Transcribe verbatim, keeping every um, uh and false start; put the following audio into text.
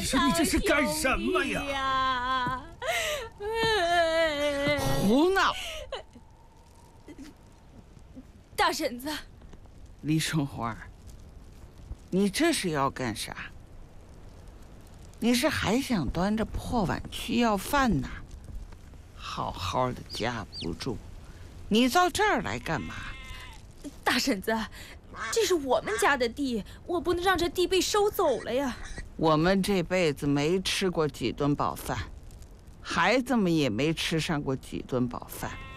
说你这是干什么呀？ 胡闹！ 大婶子， 李春花，你这是要干啥？你是还想端着破碗去要饭呐？好好的家不住，你到这儿来干嘛？ 大婶子，这是我们家的地，我不能让这地被收走了呀。 我们这辈子没吃过几顿饱饭，孩子们也没吃上过几顿饱饭。